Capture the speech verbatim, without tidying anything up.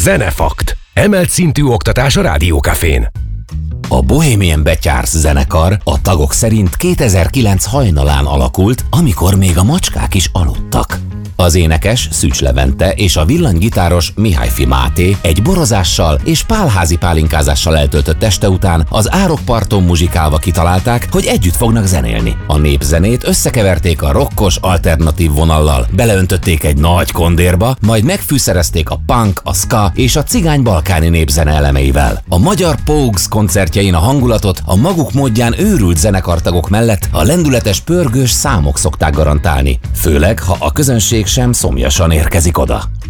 Zenefakt. Emelt szintű oktatás a Rádiókafén. A Bohemian Betyársz zenekar a tagok szerint kétezer-kilenc hajnalán alakult, amikor még a macskák is aludtak. Az énekes Szűcs Levente és a villanygitáros Mihályfi Máté egy borozással és pálházi pálinkázással eltöltött este után az árokparton muzsikálva kitalálták, hogy együtt fognak zenélni. A népzenét összekeverték a rokkos alternatív vonallal, beleöntötték egy nagy kondérba, majd megfűszerezték a punk, a ska és a cigány-balkáni népzene elemeivel. A magyar Pogues koncertjein a hangulatot a maguk módján őrült zenekartagok mellett a lendületes pörgős számok szokták garantálni, főleg ha a közönség sem szomjasan érkezik oda.